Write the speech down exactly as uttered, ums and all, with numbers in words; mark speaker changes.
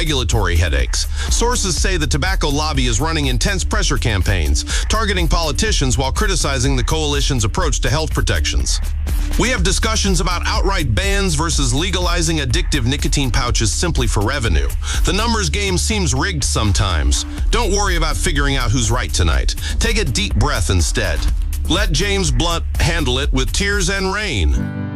Speaker 1: regulatory headaches. Sources say the tobacco lobby is running intense pressure campaigns, targeting politicians while criticizing the coalition's approach to health protections. We have discussions about outright bans versus legalizing addictive nicotine pouches simply for revenue. The numbers game seems rigged sometimes. Don't worry about figuring out who's right tonight. Take a deep breath instead. Let James Blunt handle it with tears and rain.